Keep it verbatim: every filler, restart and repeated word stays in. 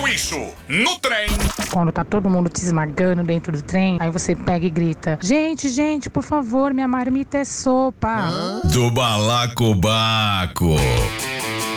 isso no trem. Quando tá todo mundo te esmagando dentro do trem, aí você pega e grita: gente, gente, por favor, minha marmita é sopa. Do Balacobaco.